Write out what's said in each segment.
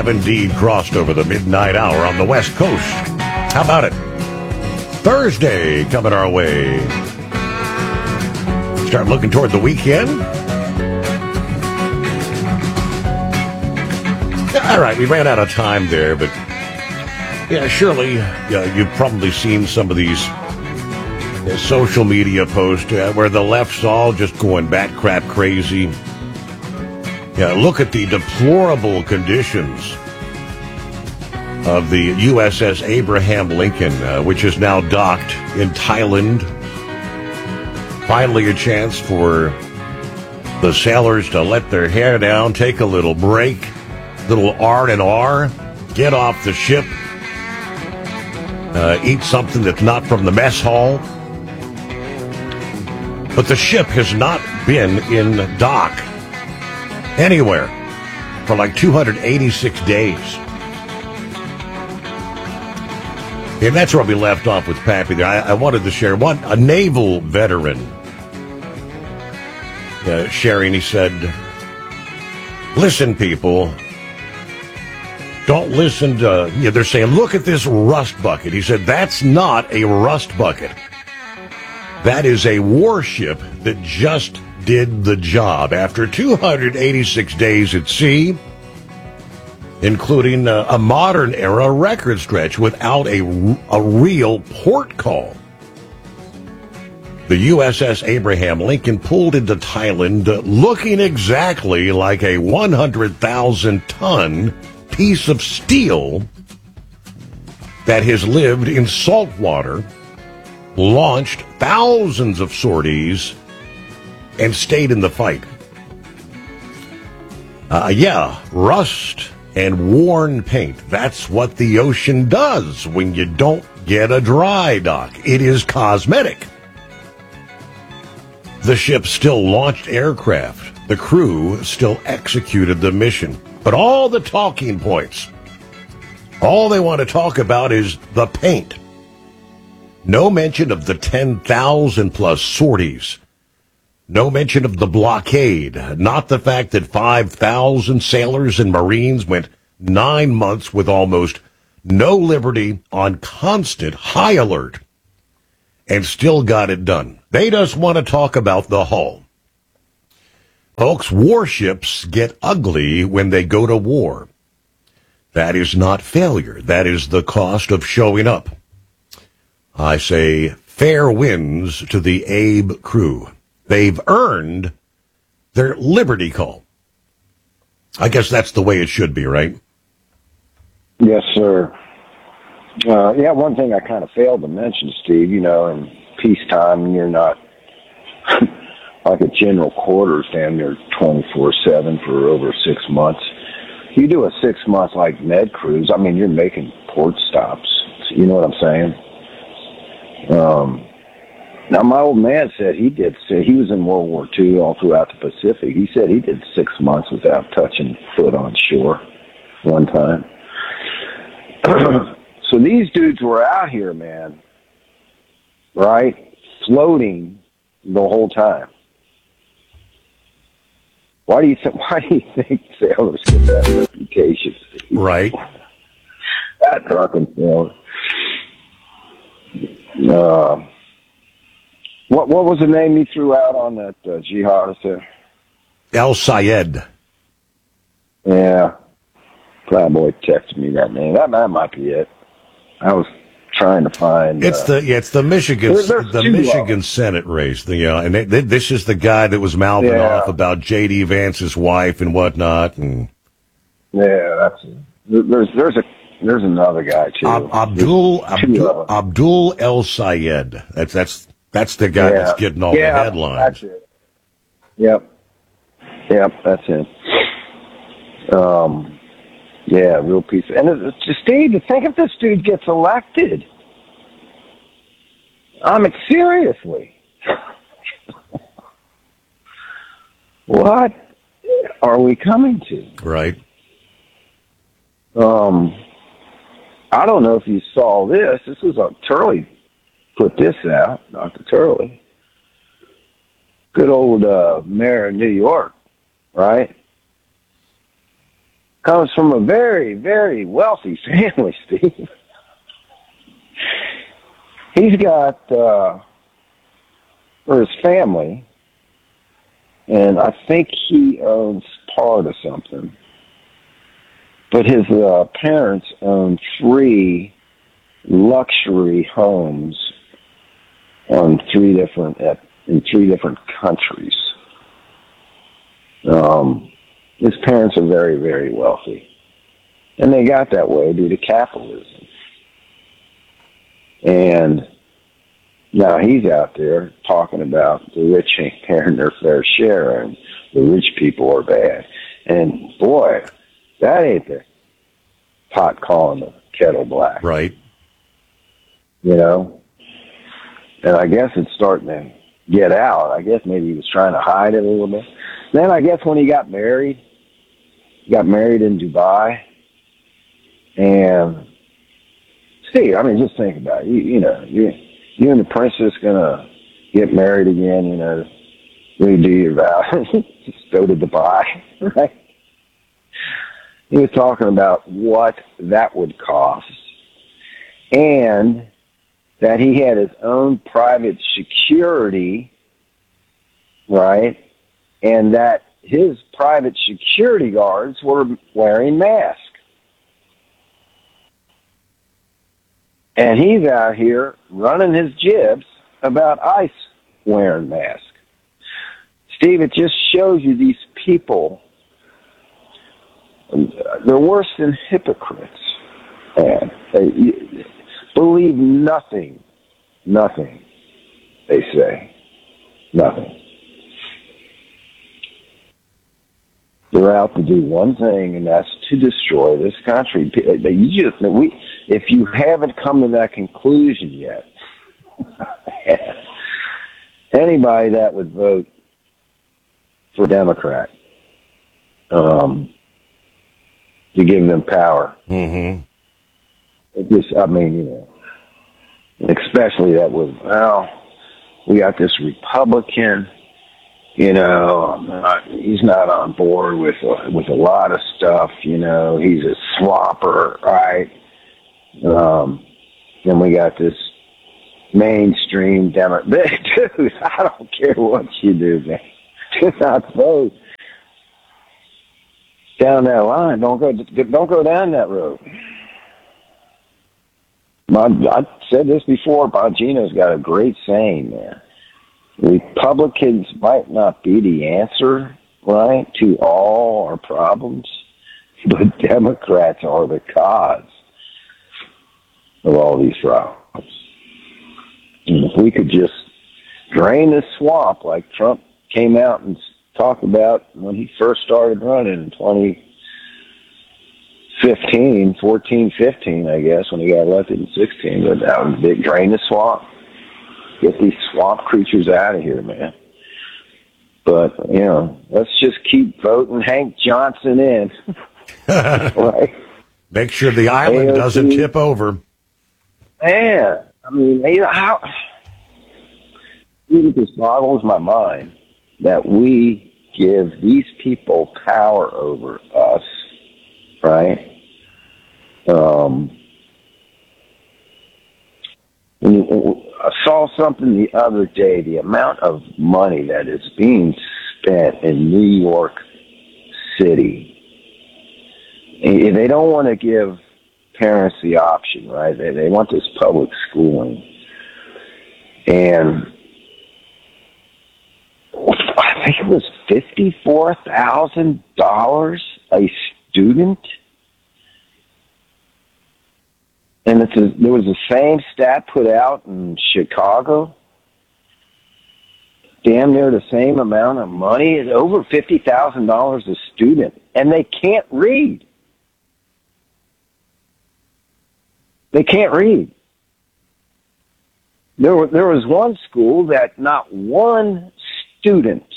have indeed crossed over the midnight hour on the West Coast. How about it? Thursday coming our way. Start looking toward the weekend. All right, we ran out of time there, but yeah, surely you've probably seen some of these social media posts where the left's all just going bat crap crazy. Yeah, look at the deplorable conditions of the USS Abraham Lincoln, which is now docked in Thailand. Finally a chance for the sailors to let their hair down, take a little break, little R&R, get off the ship, eat something that's not from the mess hall. But the ship has not been in dock anywhere for like 286 days. And that's where we left off with Pappy there. I wanted to share a naval veteran sharing. He said, listen, people, don't listen to, they're saying, look at this rust bucket. He said, that's not a rust bucket. That is a warship that just did the job. After 286 days at sea, including a modern-era record stretch without a real port call, the USS Abraham Lincoln pulled into Thailand looking exactly like a 100,000-ton piece of steel that has lived in salt water, launched thousands of sorties, and stayed in the fight. Rust and worn paint. That's what the ocean does when you don't get a dry dock. It is cosmetic. The ship still launched aircraft. The crew still executed the mission. But all the talking points, all they want to talk about is the paint. No mention of the 10,000 plus sorties. No mention of the blockade, not the fact that 5,000 sailors and Marines went 9 months with almost no liberty on constant high alert and still got it done. They just want to talk about the hull. Folks, warships get ugly when they go to war. That is not failure. That is the cost of showing up. I say fair winds to the Abe crew. They've earned their liberty call. I guess that's the way it should be, right? Yes, sir. One thing I kind of failed to mention, Steve, in peacetime, you're not like a general quarters down there 24/7 for over 6 months. You do a 6 months like med cruise, you're making port stops. You know what I'm saying? Now, my old man said he was in World War II all throughout the Pacific. He said he did 6 months without touching foot on shore one time. So these dudes were out here, man, right, floating the whole time. Why do you think sailors get that reputation? Right. That drunken sailor. What was the name he threw out on that jihadist there? El Sayed. Yeah. Playboy texted me that name. That might be it. I was trying to find. It's the Michigan Senate race. And this is the guy that was mouthing off about J.D. Vance's wife and whatnot. And yeah, that's it. There's another guy too. Abdul El Sayed. That's the guy that's getting all the headlines. That's it. Yep, that's it. Real piece. And it's Steve, to think if this dude gets elected. Seriously. What are we coming to? Right. I don't know if you saw this. This was Turley put this out, Dr. Turley. Good old mayor of New York, right? comes from a very, very wealthy family, Steve. He's got, for his family, and I think he owns part of something, but his parents own 3 luxury homes in 3 different countries. His parents are very, very wealthy, and they got that way due to capitalism. And now he's out there talking about the rich ain't paying their fair share and the rich people are bad. And boy, that ain't the pot calling the kettle black. Right. You know? And I guess it's starting to get out. I guess maybe he was trying to hide it a little bit. Then I guess when he got married in Dubai. And Steve, I mean, just think about it. You know, you and the princess gonna get married again, you know, redo your vows, just go to Dubai, right? He was talking about what that would cost, and that he had his own private security, right? And that his private security guards were wearing masks. And he's out here running his jibs about ICE wearing masks. Steve, it just shows you these people, they're worse than hypocrites. Man. They believe nothing they say. Nothing. They're out to do one thing, and that's to destroy this country. If you haven't come to that conclusion yet, anybody that would vote for Democrat, to give them power. Mm-hmm. It just, I mean, you know, especially that was, well, we got this Republican, you know, he's not on board with a lot of stuff, you know, he's a swapper, right? Then we got this mainstream Democrat. Dude, I don't care what you do, man. Do not vote down that line. Don't go down that road. I said this before. Bongino's got a great saying, man. Republicans might not be the answer, right, to all our problems, but Democrats are the cause of all these problems. And if we could just drain this swamp like Trump came out and talked about when he first started running in 14, 15, I guess, when he got elected in 16, but that was a big drain the swamp. Get these swamp creatures out of here, man. But, you know, let's just keep voting Hank Johnson in. Right? Make sure the island AOC doesn't tip over. Man, I mean, you know, how... It just boggles my mind that we give these people power over us, right? I saw something the other day, the amount of money that is being spent in New York City. They don't want to give parents the option, right? They want this public schooling. And I think it was $54,000 a student. And there was the same stat put out in Chicago. Damn near the same amount of money. It's over $50,000 a student. And they can't read. They can't read. There was one school that not one student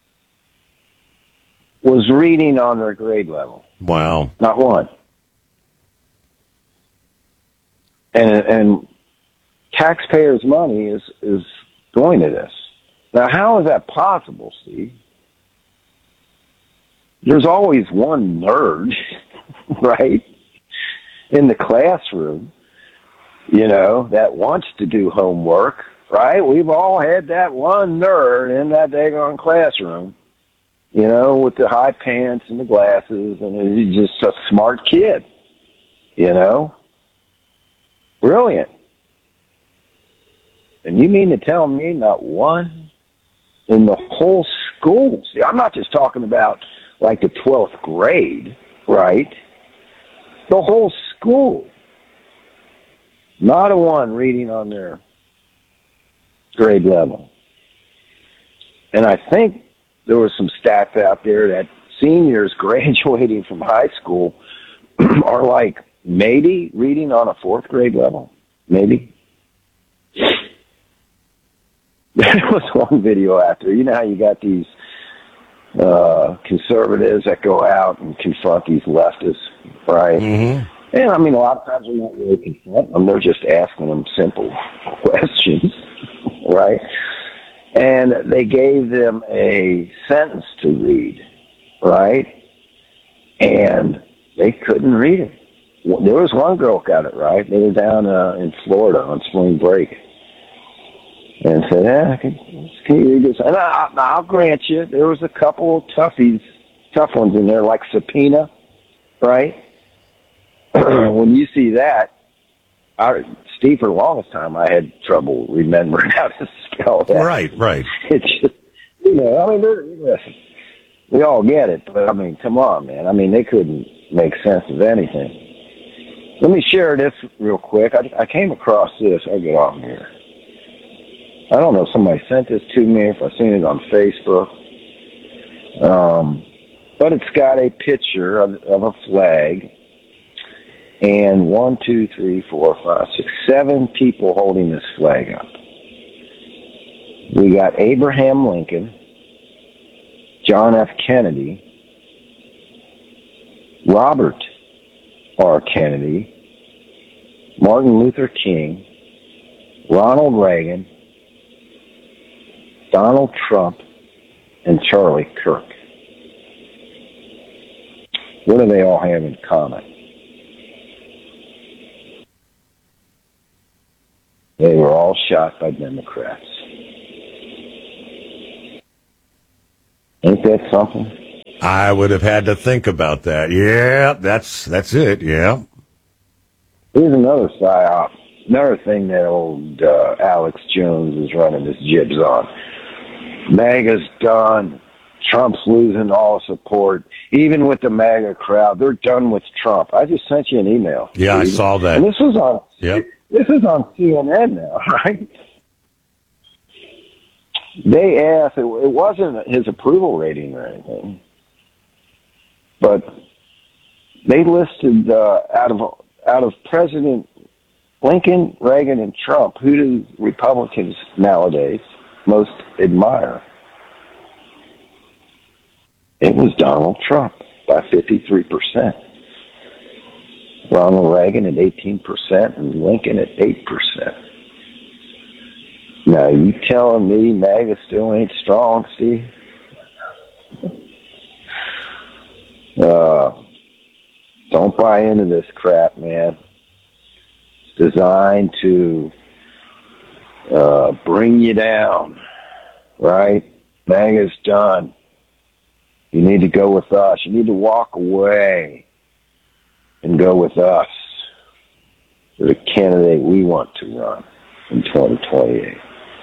was reading on their grade level. Wow. Not one. And taxpayers' money is going to this. Now, how is that possible, Steve? There's always one nerd, right? In the classroom, that wants to do homework, right? We've all had that one nerd in that daggone classroom, with the high pants and the glasses, and he's just a smart kid, Brilliant. And you mean to tell me not one in the whole school? See, I'm not just talking about like the 12th grade, right? The whole school. Not a one reading on their grade level. And I think there was some stats out there that seniors graduating from high school are like maybe reading on a 4th grade level. Maybe. There was one video after. You know how you got these conservatives that go out and confront these leftists, right? Mm-hmm. And I mean, a lot of times they're not really confronting them. They're just asking them simple questions, right? And they gave them a sentence to read, right? And they couldn't read it. There was one girl got it right. They were down in Florida on spring break. And said, can you read this? And I'll grant you, there was a couple of tough ones in there, like Subpoena, right? When you see that, Steve, for the longest time, I had trouble remembering how to spell that. Right. It's just, listen, we all get it, but I mean, come on, man. I mean, they couldn't make sense of anything. Let me share this real quick. I came across this. I'll get off here. I don't know if somebody sent this to me, if I've seen it on Facebook. But it's got a picture of a flag and 1, 2, 3, 4, 5, 6, 7 people holding this flag up. We got Abraham Lincoln, John F. Kennedy, Robert R. Kennedy, Martin Luther King, Ronald Reagan, Donald Trump, and Charlie Kirk. What do they all have in common? They were all shot by Democrats. Ain't that something? I would have had to think about that. Yeah, that's it, yeah. Here's another psyop. Another thing that old Alex Jones is running his jibs on. MAGA's done. Trump's losing all support. Even with the MAGA crowd, they're done with Trump. I just sent you an email. Yeah, Steve. I saw that. And this is on CNN now, right? They asked, it wasn't his approval rating or anything, but they listed out of President Lincoln, Reagan, and Trump, who do Republicans nowadays most admire? It was Donald Trump by 53%. Ronald Reagan at 18% and Lincoln at 8%. Now, you telling me MAGA still ain't strong, Steve? Don't buy into this crap, man. It's designed to bring you down, right? MAGA's done. You need to go with us. You need to walk away and go with us for the candidate we want to run in 2028.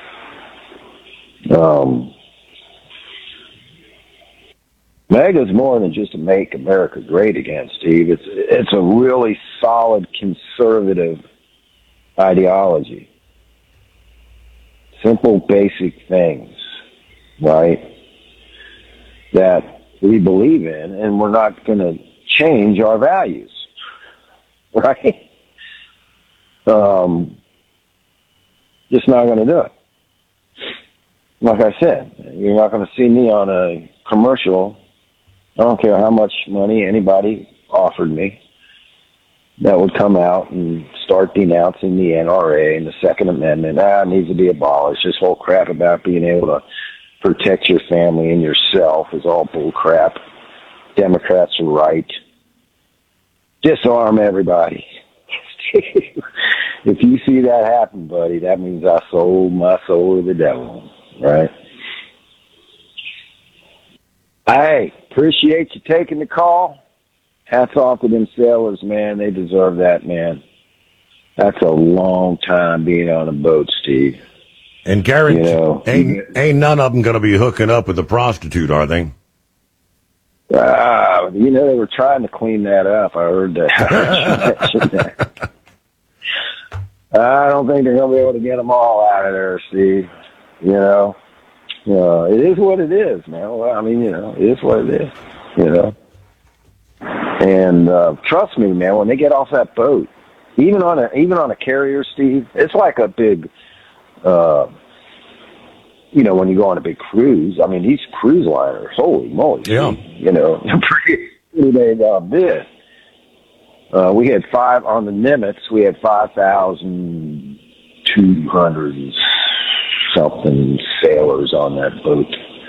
MAGA's more than just to make America great again, Steve. It's a really solid conservative ideology. Simple, basic things, right, that we believe in, and we're not going to change our values, right? Just not going to do it. Like I said, you're not going to see me on a commercial. I don't care how much money anybody offered me that would come out and start denouncing the NRA and the Second Amendment. It needs to be abolished. This whole crap about being able to protect your family and yourself is all bull crap. Democrats are right. disarm everybody. If you see that happen, buddy, that means I sold my soul to the devil, right? Hey, appreciate you taking the call. Hats off to them sailors, man. They deserve that, man. That's a long time being on a boat, Steve. And Garrett, ain't none of them going to be hooking up with a prostitute, are they? They were trying to clean that up. I heard that. I don't think they're going to be able to get them all out of there, Steve. It is what it is, man. Well, I mean, it is what it is, And trust me, man, when they get off that boat, even on a carrier, Steve, it's like a big, when you go on a big cruise. I mean, these cruise liners, holy moly, yeah, they're pretty big. We had 5 on the Nimitz. We had 5,200 something sailors on that boat.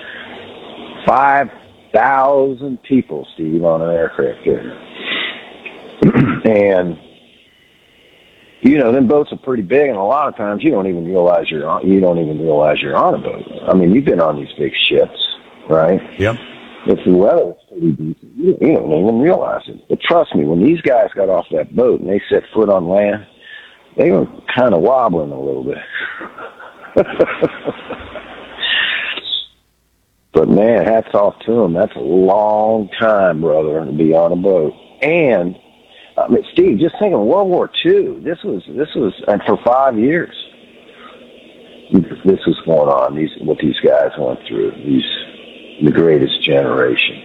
5,000 people, Steve, on an aircraft carrier. And them boats are pretty big, and a lot of times you don't even realize you're on a boat. I mean, you've been on these big ships, right? Yep. If the weather is pretty decent, you don't even realize it. But trust me, when these guys got off that boat and they set foot on land, they were kind of wobbling a little bit. But man, hats off to them. That's a long time, brother, to be on a boat. And I mean, Steve, just think of World War II. This was, and for 5 years, this was going on. What these guys went through. The greatest generation.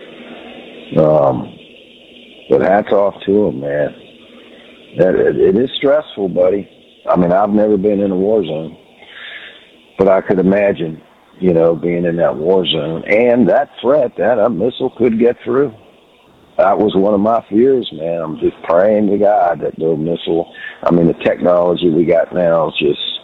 But hats off to them, man. It is stressful, buddy. I mean, I've never been in a war zone, but I could imagine, being in that war zone and that threat that a missile could get through. That was one of my fears, man. I'm just praying to God that no missile. I mean, the technology we got now is just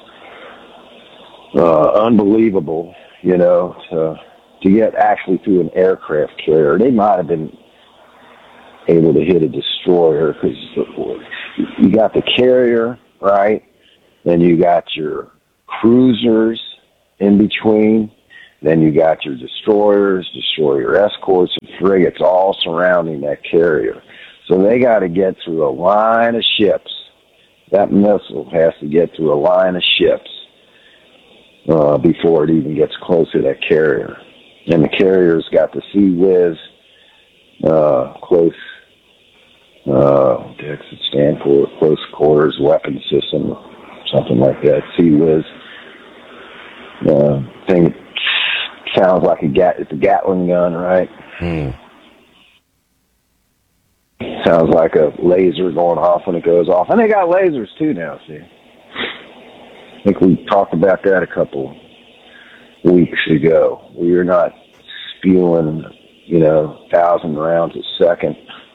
unbelievable, to get actually through an aircraft carrier. They might have been able to hit a destroyer because you got the carrier, right? Then you got your cruisers in between. Then you got your destroyers, destroyer escorts, and frigates all surrounding that carrier. So they got to get through a line of ships. That missile has to get through a line of ships before it even gets close to that carrier. And the carrier's got the CWIS close, what the heck does it stand for? Close Quarters Weapon System, something like that. CWIS thing sounds like it's a Gatling gun, right? Sounds like a laser going off when it goes off. And they got lasers too now, see. I think we talked about that a couple weeks ago. We're not spewing, 1,000 rounds a second.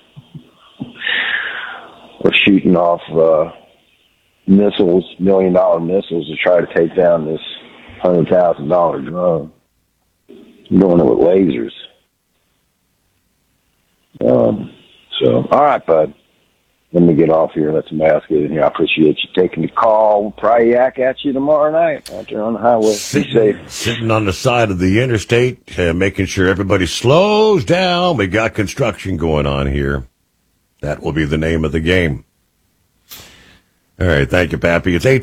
We're shooting off missiles, $1 million missiles to try to take down this $100,000 drone. Doing it with lasers. So, all right, bud. Let me get off here. Let somebody else get in here. I appreciate you taking the call. We'll probably yak at you tomorrow night out there on the highway. Be safe. Sitting on the side of the interstate, making sure everybody slows down. We got construction going on here. That will be the name of the game. All right. Thank you, Pappy. It's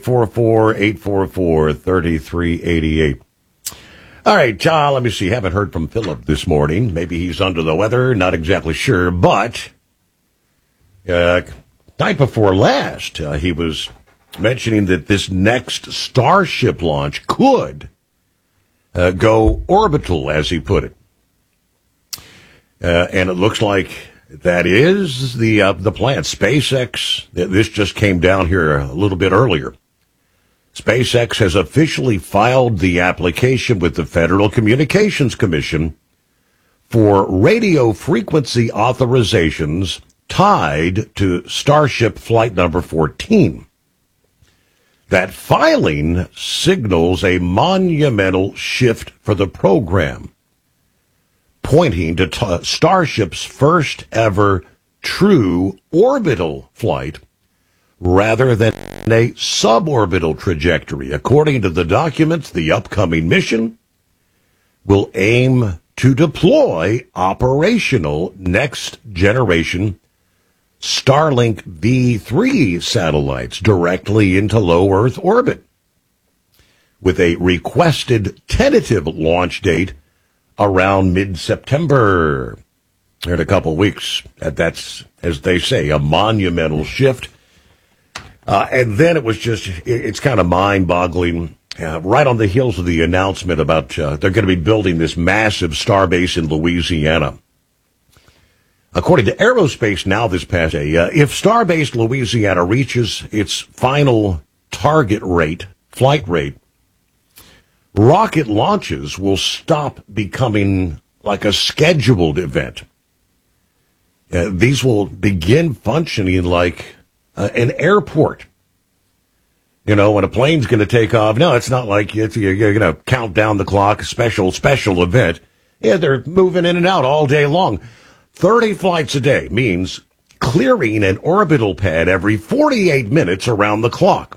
844-844-3388. All right, John, let me see. Haven't heard from Philip this morning. Maybe he's under the weather. Not exactly sure, but night before last, he was mentioning that this next Starship launch could go orbital, as he put it. And it looks like that is the plan. SpaceX, this just came down here a little bit earlier. SpaceX has officially filed the application with the Federal Communications Commission for radio frequency authorizations tied to Starship Flight Number 14. That filing signals a monumental shift for the program, pointing to Starship's first ever true orbital flight rather than a suborbital trajectory. According to the documents, the upcoming mission will aim to deploy operational next-generation Starlink V3 satellites directly into low Earth orbit, with a requested tentative launch date around mid-September. In a couple of weeks. That's, as they say, a monumental shift. And then it's kind of mind-boggling. Right on the heels of the announcement about they're going to be building this massive starbase in Louisiana. According to Aerospace Now this past day, if Starbase Louisiana reaches its final target rate, flight rate, rocket launches will stop becoming like a scheduled event. These will begin functioning like an airport. You know, when a plane's going to take off, no, it's not like you're going to count down the clock, special event. Yeah, they're moving in and out all day long. 30 flights a day means clearing an orbital pad every 48 minutes around the clock.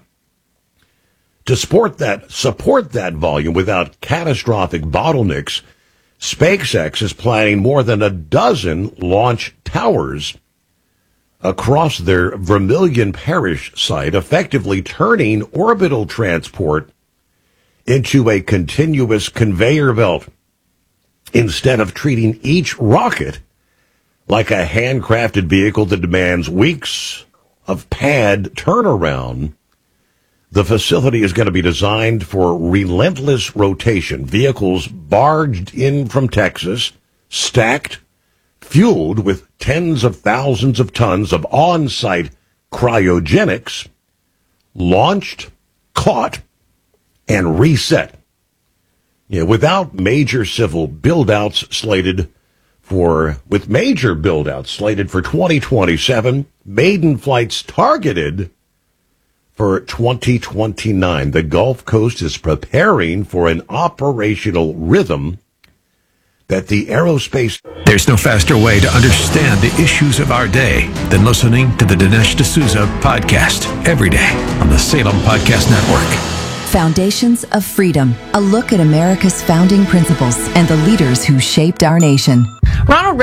To support that volume without catastrophic bottlenecks, SpaceX is planning more than a dozen launch towers across their Vermilion Parish site, effectively turning orbital transport into a continuous conveyor belt. Instead of treating each rocket like a handcrafted vehicle that demands weeks of pad turnaround, the facility is going to be designed for relentless rotation. Vehicles barged in from Texas, stacked, fueled with tens of thousands of tons of on-site cryogenics, launched, caught, and reset. Without major civil build-outs slated for 2027, maiden flights targeted for 2029. The Gulf Coast is preparing for an operational rhythm that the aerospace... There's no faster way to understand the issues of our day than listening to the Dinesh D'Souza podcast every day on the Salem Podcast Network. Foundations of Freedom, a look at America's founding principles and the leaders who shaped our nation. Ronald